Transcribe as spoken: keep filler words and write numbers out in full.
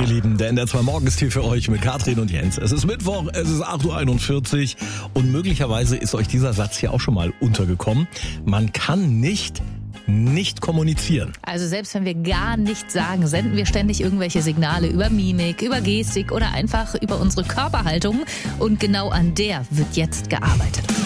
ihr Lieben, der N D R zwei Morgen ist hier für euch mit Katrin und Jens. Es ist Mittwoch, es ist acht Uhr einundvierzig und möglicherweise ist euch dieser Satz hier auch schon mal untergekommen. Man kann nicht nicht kommunizieren. Also selbst wenn wir gar nichts sagen, senden wir ständig irgendwelche Signale über Mimik, über Gestik oder einfach über unsere Körperhaltung. Und genau an der wird jetzt gearbeitet.